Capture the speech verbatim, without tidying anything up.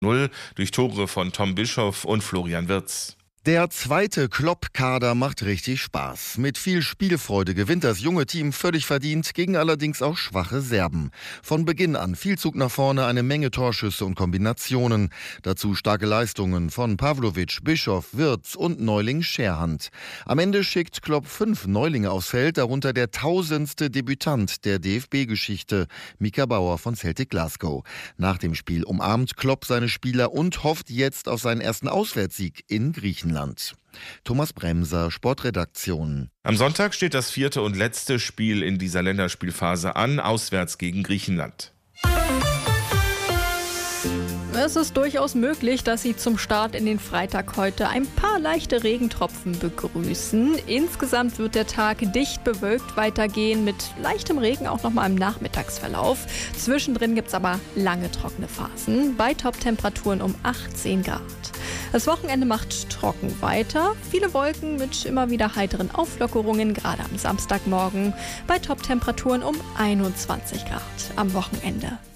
null durch Tore von Tom Bischoff und Florian Wirtz. Der zweite Klopp-Kader macht richtig Spaß. Mit viel Spielfreude gewinnt das junge Team völlig verdient, gegen allerdings auch schwache Serben. Von Beginn an viel Zug nach vorne, eine Menge Torschüsse und Kombinationen. Dazu starke Leistungen von Pavlovic, Bischoff, Wirtz und Neuling Scherhand. Am Ende schickt Klopp fünf Neulinge aufs Feld, darunter der tausendste Debütant der D F B-Geschichte, Mika Bauer von Celtic Glasgow. Nach dem Spiel umarmt Klopp seine Spieler und hofft jetzt auf seinen ersten Auswärtssieg in Griechenland. Thomas Bremser, Sportredaktion. Am Sonntag steht das vierte und letzte Spiel in dieser Länderspielphase an, auswärts gegen Griechenland. Es ist durchaus möglich, dass Sie zum Start in den Freitag heute ein paar leichte Regentropfen begrüßen. Insgesamt wird der Tag dicht bewölkt weitergehen, mit leichtem Regen auch nochmal im Nachmittagsverlauf. Zwischendrin gibt es aber lange trockene Phasen, bei Toptemperaturen um achtzehn Grad. Das Wochenende macht trocken weiter. Viele Wolken mit immer wieder heiteren Auflockerungen, gerade am Samstagmorgen, bei Toptemperaturen um einundzwanzig Grad am Wochenende.